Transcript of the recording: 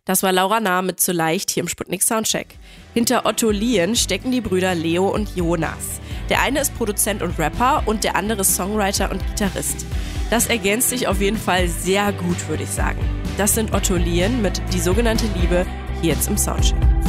Das war Laura Nahr mit Zu leicht hier im Sputnik Soundcheck. Hinter Otto Lien stecken die Brüder Leo und Jonas. Der eine ist Produzent und Rapper und der andere Songwriter und Gitarrist. Das ergänzt sich auf jeden Fall sehr gut, würde ich sagen. Das sind Otto Lien mit Die sogenannte Liebe hier jetzt im Soundcheck.